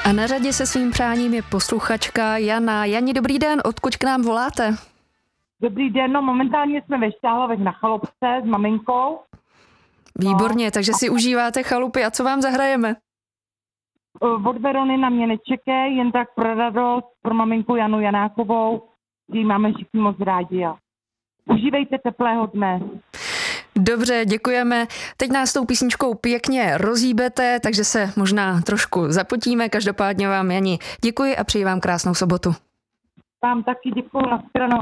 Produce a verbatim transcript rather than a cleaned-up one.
A na řadě se svým přáním je posluchačka Jana. Jani, dobrý den, odkud k nám voláte? Dobrý den, no momentálně jsme ve Štáhlovech na chalupce s maminkou. Výborně, no. takže si užíváte chalupy a co vám zahrajeme? Od Verony na mě nečekej, jen tak pro radost, pro maminku Janu Janákovou, ji máme všichni moc rádi. A užívejte teplého dne. Dobře, děkujeme. Teď nás tou písničkou pěkně rozhýbete, takže se možná trošku zapotíme. Každopádně vám, Jani, děkuji a přeji vám krásnou sobotu. Vám taky děkuji, na shledanou.